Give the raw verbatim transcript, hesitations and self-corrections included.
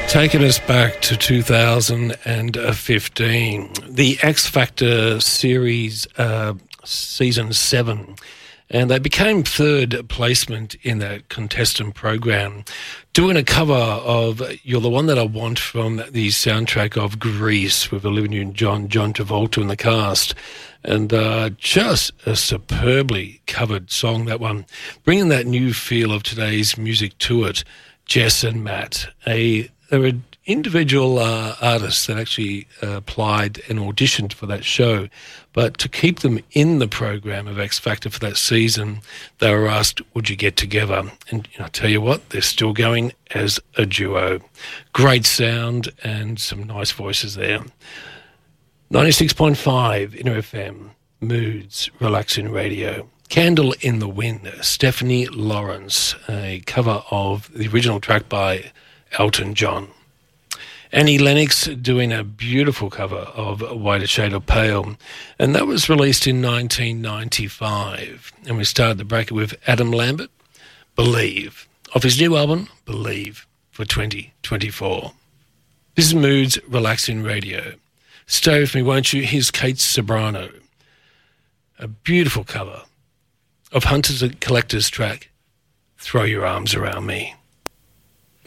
Taking us back to two thousand fifteen, the X Factor series, uh, season seven, and they became third placement in that contestant program, doing a cover of "You're the One That I Want" from the soundtrack of Grease with Olivia Newton-John, John Travolta in the cast. And uh, just a superbly covered song, that one, bringing that new feel of today's music to it. Jess and Matt, a There were individual uh, artists that actually uh, applied and auditioned for that show, but to keep them in the program of X Factor for that season, they were asked, would you get together? And you know, I tell you what, they're still going as a duo. Great sound and some nice voices there. ninety-six point five Inter F M, Moods, Relaxing Radio. Candle in the Wind, Stephanie Lawrence, a cover of the original track by Elton John. Annie Lennox doing a beautiful cover of Whiter Shade of Pale, and that was released in nineteen ninety-five. And we started the bracket with Adam Lambert, Believe, off his new album, Believe, for twenty twenty-four. This is Moods Relaxing Radio. Stay with me, won't you? Here's Kate Sobrano, a beautiful cover of Hunters and Collectors track, Throw Your Arms Around Me.